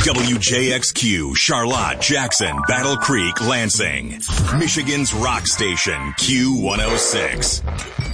WJXQ, Charlotte, Jackson, Battle Creek, Lansing. Michigan's rock station, Q106.